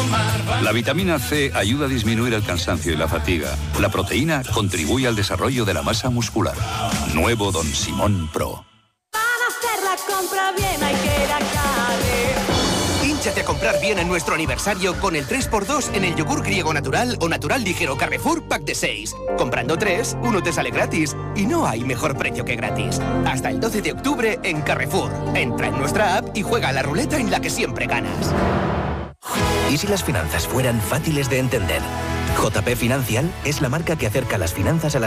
La vitamina C ayuda a disminuir el cansancio y la fatiga. La proteína contribuye al desarrollo de la masa muscular. Nuevo Don Simón Pro. Para hacer la compra bien hay que ir a Cali. Hínchate a comprar bien en nuestro aniversario con el 3x2 en el yogur griego natural o natural ligero Carrefour Pack de 6. Comprando 3, uno te sale gratis. Y no hay mejor precio que gratis. Hasta el 12 de octubre en Carrefour. Entra en nuestra app y juega a la ruleta en la que siempre ganas. ¿Y si las finanzas fueran fáciles de entender? JP Financial es la marca que acerca las finanzas a las